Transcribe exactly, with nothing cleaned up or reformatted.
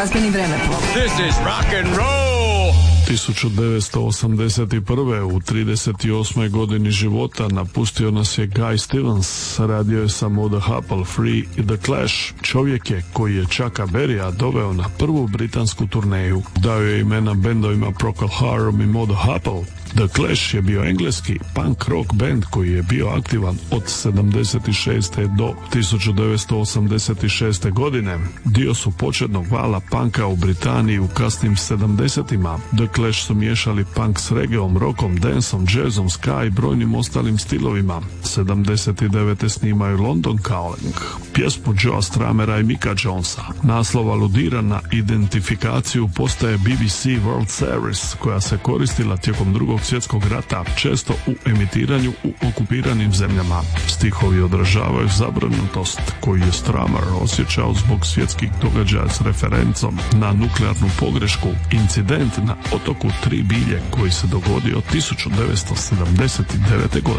glazbeni vremeplov. This is rock and roll! tisuću devetsto osamdeset prve. u trideset osmoj godini života napustio nas je Guy Stevens, radio je samo The Happle, Free i The Clash. Čovjek je koji je Chucka Berrya doveo na prvu britansku turneju. Dao je imena bendovima Procol Harum i Mod Happle. The Clash je bio engleski punk rock band koji je bio aktivan od sedamdeset šeste do tisuću devetsto osamdeset šeste godine. Dio su početnog vala punka u Britaniji u kasnim sedamdesetima. The Clash su miješali punk s reggaeom, rockom, danceom, jazzom, ska i brojnim ostalim stilovima. sedamdeset devete snimaju London Calling, pjesmu Joea Stramera i Micka Jonesa. Naslov aludira na identifikaciju postaje B B C World Series koja se koristila tijekom drugog svjetskog rata, često u emitiranju u okupiranim zemljama. Stihovi odražavaju zabrinutost koju je Stramer osjećao zbog svjetskih događaja s referencom na nuklearnu pogrešku, incident na otoku Tri Bilje koji se dogodio tisuću devetsto sedamdeset devete godine.